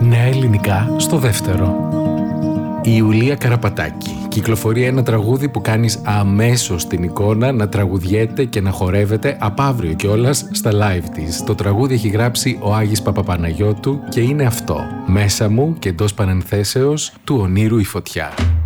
Νέα ελληνικά στο δεύτερο. Η Ιουλία Καραπατάκη κυκλοφορεί ένα τραγούδι που κάνεις αμέσως την εικόνα να τραγουδιέται και να χορεύεται από αύριο κιόλας στα live της. Το τραγούδι έχει γράψει ο Άγης Παπαπαναγιώτου και είναι αυτό. Μέσα μου και εντός παρενθέσεως του ονείρου η φωτιά.